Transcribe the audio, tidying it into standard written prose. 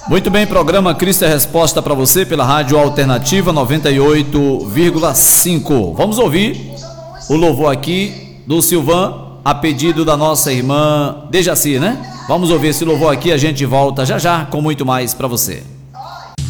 Muito bem, programa Cristo é Resposta para você pela Rádio Alternativa 98,5. Vamos ouvir o louvor aqui do Silvan, a pedido da nossa irmã Dejaci, né? Vamos ouvir esse louvor aqui, a gente volta já já com muito mais para você.